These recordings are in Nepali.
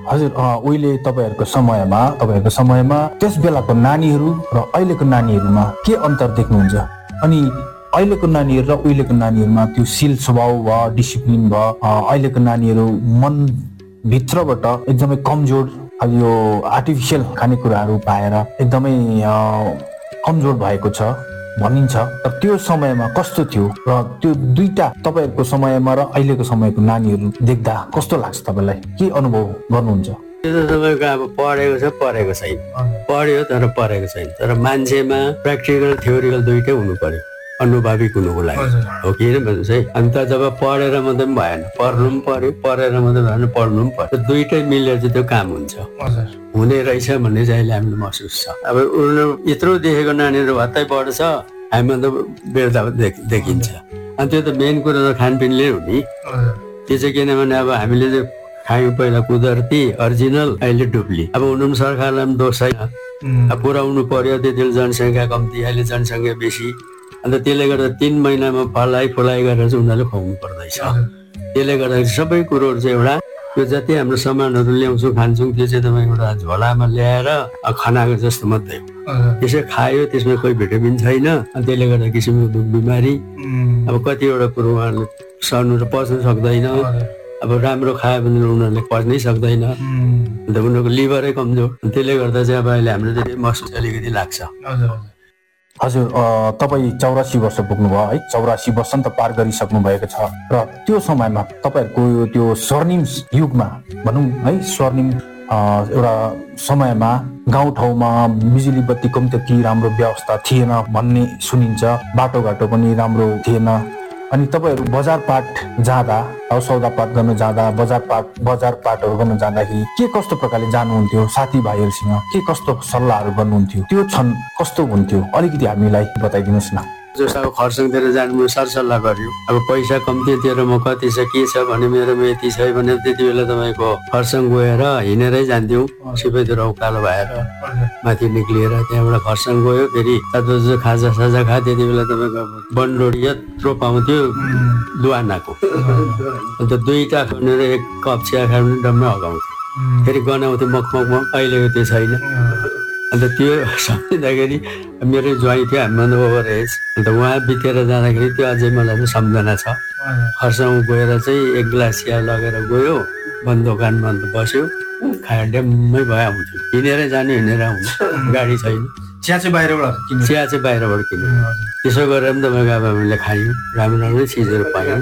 हजुर, उहिले तपाईँहरूको समयमा त्यस बेलाको नानीहरू र अहिलेको नानीहरूमा के अन्तर देख्नुहुन्छ? अनि अहिलेको नानीहरू र उहिलेको नानीहरूमा त्यो शील स्वभाव भयो, डिसिप्लिन भयो, अहिलेको नानीहरू मन भित्रबाट एकदमै कमजोर, अब यो आर्टिफिसियल खानेकुराहरू पाएर एकदमै कमजोर भएको छ भनिन्छ। र त्यो समयमा कस्तो थियो र त्यो दुईटा तपाईँहरूको समयमा र अहिलेको समयको नानीहरू देख्दा कस्तो लाग्छ तपाईँलाई? के अनुभव गर्नुहुन्छ? त्यो त तपाईँको अब पढेको छैन, पढ्यो तर पढेको छैन। तर मान्छेमा प्र्याक्टिकल थ्योरिकल दुइटै हुनु पर्यो अनुभविक हुनुको लागि, हो कि होइन भन्नुहोस् है। अन्त जब पढेर मात्रै पनि भएन, पढ्नु पनि पर्यो, पढेर मात्रै भएन पढ्नु पनि पर्यो। दुइटै मिलेर चाहिँ त्यो काम हुन्छ, हुने रहेछ भन्ने चाहिँ अहिले हामीलाई महसुस छ। अब उनीहरू यत्रो देखेको नानीहरू भत्तै पढ्छ, हामीमा त बेर्दा देखिन्छ। अनि त्यो त मेन कुरो त खानपिनले हो नि। त्यो चाहिँ किनभने अब हामीले चाहिँ खायौँ पहिला कुदरती अरिजिनल, अहिले डुप्ली। अब हुनु पनि सरकारलाई पनि दोष छैन, अब पुऱ्याउनु पर्यो। त्यति बेला जनसङ्ख्या कम्ती, अहिले जनसङ्ख्या बेसी। अन्त त्यसले गर्दा 3 महिनामा फलाइ गरेर चाहिँ उनीहरूले खुवाउनु पर्दैछ। त्यसले गर्दाखेरि सबै कुरोहरू चाहिँ एउटा त्यो जति हाम्रो सामानहरू ल्याउँछौँ खान्छौँ त्यो चाहिँ तपाईँ एउटा झोलामा ल्याएर खानाको जस्तो मात्रै हो। त्यसै खायो, त्यसमा कोही भिटामिन छैन। अनि त्यसले गर्दा किसिमको बिमारी, अब कतिवटा कुरो उहाँहरूले सर्नु र पच्नु सक्दैन। अब राम्रो खायो भने उनीहरूले पच्नै सक्दैन, अन्त उनीहरूको लिभरै कमजोर। त्यसले गर्दा चाहिँ अब अहिले हाम्रो चाहिँ महसुस अलिकति लाग्छ। हजुर, तपाईँ 84 वर्ष पुग्नुभयो है, 84 वर्ष त पार गरिसक्नु भएको छ। र त्यो समयमा तपाईँहरूको त्यो स्वर्णिम युगमा भनौँ है, स्वर्णिम एउटा समयमा गाउँठाउँमा बिजुली बत्तीको पनि त्यति राम्रो व्यवस्था थिएन भन्ने सुनिन्छ, बाटोघाटो पनि राम्रो थिएन। अनि तपाईँहरू बजारपाट जाँदा, सौदापात गर्न जाँदा, बजारपाटहरू गर्न जाँदाखेरि के कस्तो प्रकारले जानुहुन्थ्यो? साथीभाइहरूसँग के कस्तो सल्लाहहरू गर्नुहुन्थ्यो? त्यो क्षण कस्तो हुन्थ्यो? अलिकति हामीलाई बताइदिनुहोस् न। जस्तो अब खरसाङतिर जानु सरसल्लाह गर्यो। अब पैसा कम्ती थियो, म कति छ के छ भने मेरोमा यति छ भने त्यति बेला तपाईँको खरसाङ गएर हिँडेरै जान्थ्यौँ, सिपैतिर उकालो भएर माथि निक्लिएर त्यहाँबाट खरसाङ गयो। फेरि खाजा साजा खायो। त्यति बेला तपाईँको बनरोडी यत्रो पाउँथ्यो दुवानाको, अन्त 2टा खनेर 1 कप चिया खायो भने डम्मै हगाउँथ्यो। फेरि गनाउँथ्यो मखमखमा। अहिलेको त्यो छैन। अन्त त्यो सम्झिँदाखेरि मेरो ज्वाइँ थियो, हामीभन्दा ओभर एज। अन्त उहाँ बितेर जाँदाखेरि त्यो अझै मलाई पनि सम्झना छ। खरसाङ गएर चाहिँ 1 गिलास चिया लगेर गयो, बन्द दोकानमा अन्त बस्यो, खाएर ड्याम्मै भयो आउँथ्यो। हिँडेरै जानु, हिँडेर आउनु, गाडी छैन। चिया चाहिँ बाहिरबाट किन्यो। त्यसो गरेर पनि तपाईँको अब हामीले खायौँ, राम्रो राम्रो चिजहरू पायौँ।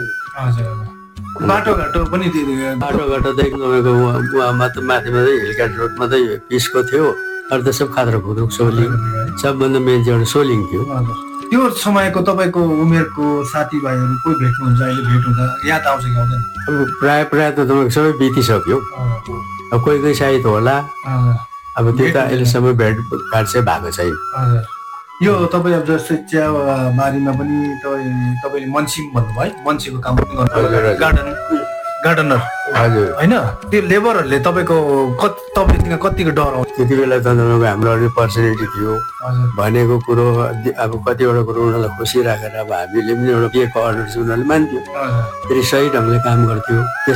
बाटोघाटो देखि तपाईँको उहाँमा त माथि मात्रै हिलकाट रोडमा त पिसको थियो, अरू त सब खाद्रो खुद्रो सोलिङ, सबभन्दा मेन चाहिँ एउटा सोलिङ थियो। त्यो समयको तपाईँको उमेरको साथीभाइहरू कोही भेट्नुहुन्छ? अहिले भेट हुँदा याद आउँछ कि आउँदैन? अब प्रायः त तपाईँको सबै बितिसक्यो। अब कोही सायद होला, अब त्यो त अहिलेसम्म भेटघाट चाहिँ भएको छैन। यो तपाईँ अब जस्तै चियाबारीमा पनि तपाईँले मन्सिम भन्नुभयो है, मन्सीको काम पनि गर्नु, गार्डनर हजुर होइन? त्यो लेबरहरूले तपाईँसँग कतिको डर आउँछ? त्यति बेला त तपाईँको हाम्रो अलिक पर्सनालिटी थियो, भनेको कुरो अब कतिवटा कुरो उनीहरूलाई खुसी राखेर अब हामीले पनि एउटा के अर्डर चाहिँ उनीहरूले मान्थ्यो, फेरि सही ढङ्गले काम गर्थ्यो।